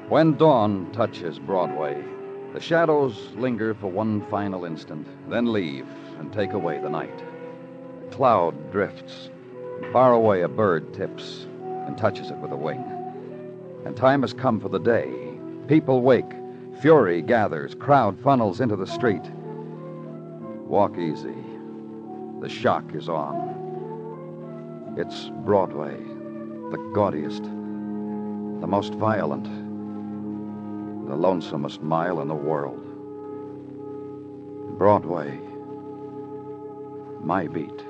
When dawn touches Broadway, the shadows linger for one final instant, then leave and take away the night. A cloud drifts. Far away, a bird tips and touches it with a wing. And time has come for the day. People wake. Fury gathers. Crowd funnels into the street. Walk easy. The shock is on. It's Broadway, the gaudiest, the most violent, the lonesomest mile in the world. Broadway, my beat.